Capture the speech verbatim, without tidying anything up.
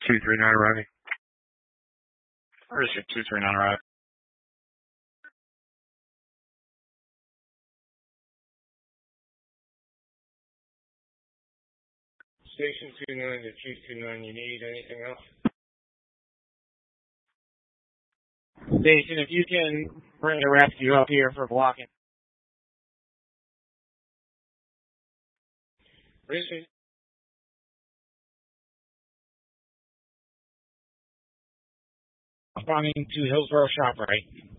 two three nine arriving. Where's your two three nine arrive? Station two nine to two two nine, you need anything else? Station, if you can bring the rescue up here for blocking. Richard. Responding to Hillsborough Shop right.